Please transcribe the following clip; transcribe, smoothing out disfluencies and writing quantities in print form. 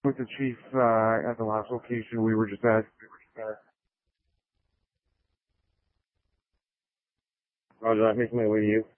with the chief at the last location we were just at. Roger, that makes my way to you.